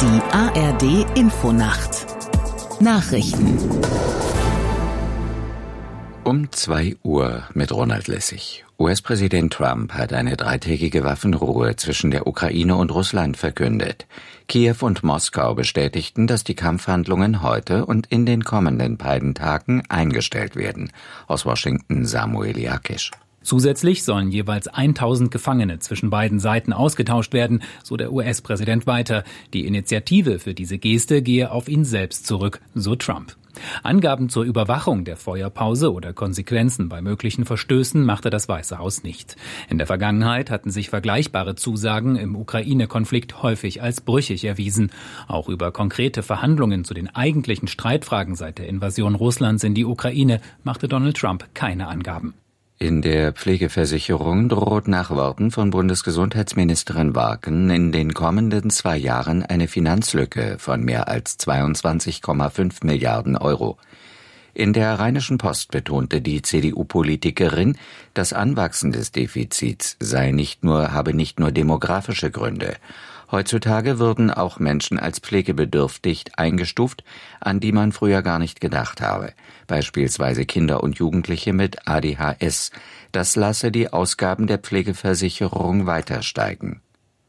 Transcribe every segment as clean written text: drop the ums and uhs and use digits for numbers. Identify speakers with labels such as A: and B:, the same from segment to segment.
A: Die ARD Infonacht. Nachrichten.
B: Um 2 Uhr mit Ronald Lessig. US-Präsident Trump hat eine 3-tägige Waffenruhe zwischen der Ukraine und Russland verkündet. Kiew und Moskau bestätigten, dass die Kampfhandlungen heute und in den kommenden beiden Tagen eingestellt werden. Aus Washington Samuel Jakisch.
C: Zusätzlich sollen jeweils 1000 Gefangene zwischen beiden Seiten ausgetauscht werden, so der US-Präsident weiter. Die Initiative für diese Geste gehe auf ihn selbst zurück, so Trump. Angaben zur Überwachung der Feuerpause oder Konsequenzen bei möglichen Verstößen machte das Weiße Haus nicht. In der Vergangenheit hatten sich vergleichbare Zusagen im Ukraine-Konflikt häufig als brüchig erwiesen. Auch über konkrete Verhandlungen zu den eigentlichen Streitfragen seit der Invasion Russlands in die Ukraine machte Donald Trump keine Angaben.
B: In der Pflegeversicherung droht nach Worten von Bundesgesundheitsministerin Warken in den kommenden 2 Jahren eine Finanzlücke von mehr als 22,5 Milliarden Euro. In der Rheinischen Post betonte die CDU-Politikerin, das Anwachsen des Defizits habe nicht nur demografische Gründe. Heutzutage würden auch Menschen als pflegebedürftig eingestuft, an die man früher gar nicht gedacht habe. Beispielsweise Kinder und Jugendliche mit ADHS. Das lasse die Ausgaben der Pflegeversicherung weiter steigen.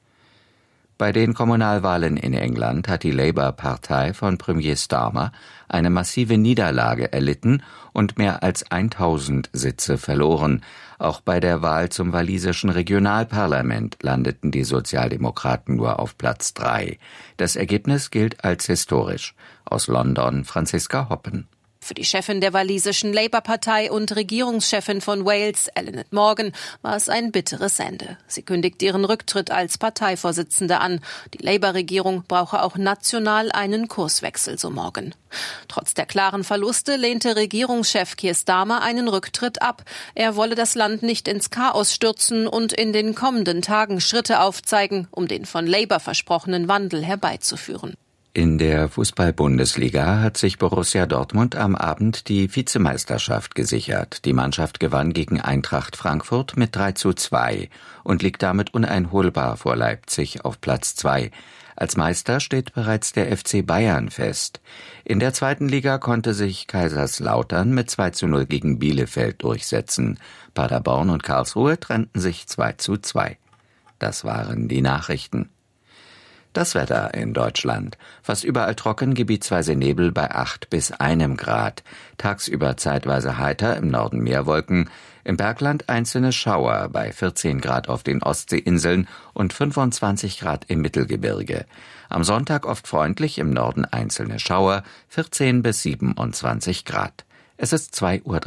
B: Bei den Kommunalwahlen in England hat die Labour-Partei von Premier Starmer eine massive Niederlage erlitten und mehr als 1000 Sitze verloren. Auch bei der Wahl zum walisischen Regionalparlament landeten die Sozialdemokraten nur auf Platz 3. Das Ergebnis gilt als historisch. Aus London Franziska Hoppen.
D: Für die Chefin der walisischen Labour-Partei und Regierungschefin von Wales, Eluned Morgan, war es ein bitteres Ende. Sie kündigt ihren Rücktritt als Parteivorsitzende an. Die Labour-Regierung brauche auch national einen Kurswechsel, so Morgan. Trotz der klaren Verluste lehnte Regierungschef Keir Starmer einen Rücktritt ab. Er wolle das Land nicht ins Chaos stürzen und in den kommenden Tagen Schritte aufzeigen, um den von Labour versprochenen Wandel herbeizuführen.
B: In der Fußball-Bundesliga hat sich Borussia Dortmund am Abend die Vizemeisterschaft gesichert. Die Mannschaft gewann gegen Eintracht Frankfurt mit 3:2 und liegt damit uneinholbar vor Leipzig auf Platz 2. Als Meister steht bereits der FC Bayern fest. In der 2. Liga konnte sich Kaiserslautern mit 2:0 gegen Bielefeld durchsetzen. Paderborn und Karlsruhe trennten sich 2:2. Das waren die Nachrichten. Das Wetter in Deutschland. Fast überall trocken, gebietsweise Nebel bei 8 bis 1 Grad. Tagsüber zeitweise heiter, im Norden mehr Wolken. Im Bergland einzelne Schauer bei 14 Grad auf den Ostseeinseln und 25 Grad im Mittelgebirge. Am Sonntag oft freundlich, im Norden einzelne Schauer, 14 bis 27 Grad. Es ist 2:03 Uhr.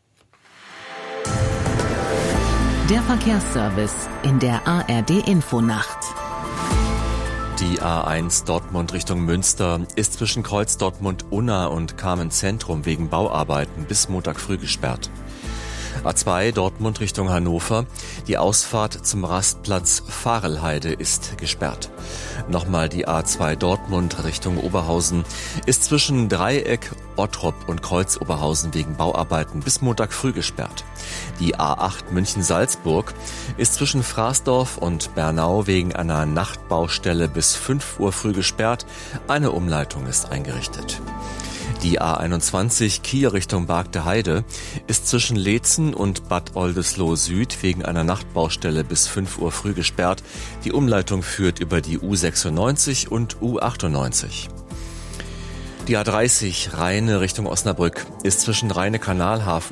A: Der Verkehrsservice in der ARD Infonacht.
E: Die A1 Dortmund Richtung Münster ist zwischen Kreuz Dortmund-Unna und Carmen-Zentrum wegen Bauarbeiten bis Montag früh gesperrt. A2 Dortmund Richtung Hannover. Die Ausfahrt zum Rastplatz Fahrelheide ist gesperrt. Nochmal die A2 Dortmund Richtung Oberhausen ist zwischen Dreieck, Ottrop und Kreuz Oberhausen wegen Bauarbeiten bis Montag früh gesperrt. Die A8 München-Salzburg ist zwischen Fraßdorf und Bernau wegen einer Nachtbaustelle bis 5 Uhr früh gesperrt. Eine Umleitung ist eingerichtet. Die A21 Kiel Richtung Bargte Heide ist zwischen Leetzen und Bad Oldesloe Süd wegen einer Nachtbaustelle bis 5 Uhr früh gesperrt. Die Umleitung führt über die U96 und U98. Die A30 Rheine Richtung Osnabrück ist zwischen Rheine-Kanalhafen